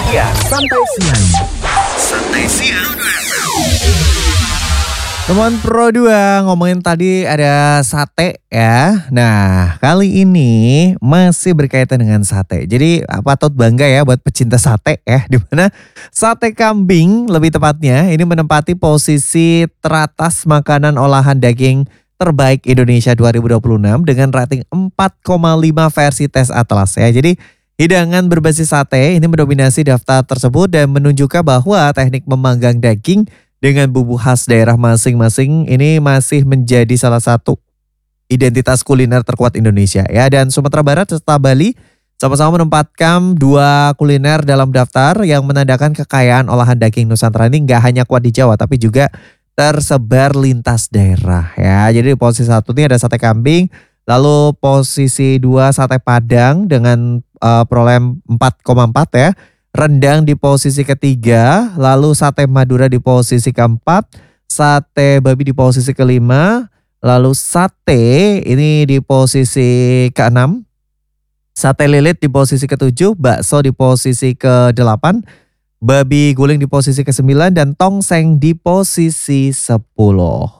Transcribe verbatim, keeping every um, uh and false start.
Ya, santai siang. Santai siang. Teman Pro dua ngomongin tadi ada sate ya. Nah kali ini masih berkaitan dengan sate. Jadi patut bangga ya buat pecinta sate ya. Dimana sate kambing lebih tepatnya ini menempati posisi teratas makanan olahan daging terbaik Indonesia dua ribu dua puluh enam dengan rating empat koma lima versi tes Atlas ya. Jadi hidangan berbasis sate ini mendominasi daftar tersebut dan menunjukkan bahwa teknik memanggang daging dengan bumbu khas daerah masing-masing ini masih menjadi salah satu identitas kuliner terkuat Indonesia ya. Dan Sumatera Barat serta Bali sama-sama menempatkan dua kuliner dalam daftar yang menandakan kekayaan olahan daging Nusantara ini nggak hanya kuat di Jawa tapi juga tersebar lintas daerah ya. Jadi di posisi satu ini ada sate kambing, lalu posisi dua sate Padang dengan uh, perolehan empat koma empat ya. Rendang di posisi ketiga, lalu sate Madura di posisi keempat, sate babi di posisi kelima, lalu sate ini di posisi keenam, sate lilit di posisi ketujuh, bakso di posisi kedelapan, babi guling di posisi kesembilan, dan tongseng di posisi sepuluh.